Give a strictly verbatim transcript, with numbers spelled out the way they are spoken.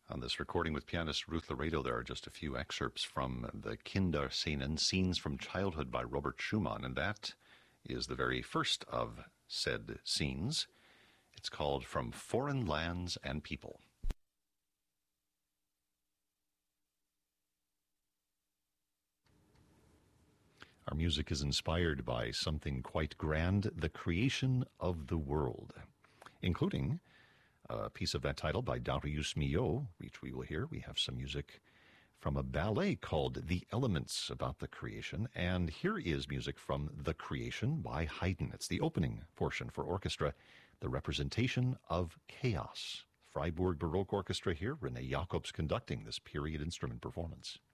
On this recording with pianist Ruth Laredo, there are just a few excerpts from the Kinderscenen, Scenes from Childhood by Robert Schumann, and that is the very first of said scenes. It's called From Foreign Lands and People. Our music is inspired by something quite grand, the creation of the world, including a piece of that title by Darius Milhaud, which we will hear. We have some music from a ballet called The Elements about the creation, and here is music from The Creation by Haydn. It's the opening portion for orchestra, the representation of chaos. Freiburg Baroque Orchestra here, René Jacobs conducting this period instrument performance.